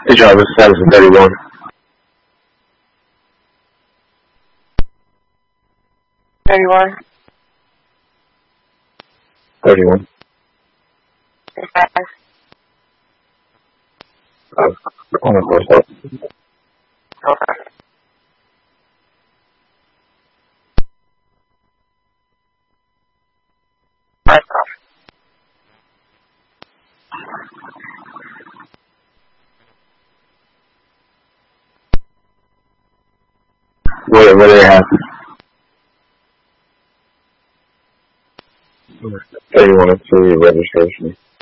Hey, Jarvis, status is 31. 31. 31. 35. On the first up. Okay. First off. What do they have? 31 3 registration.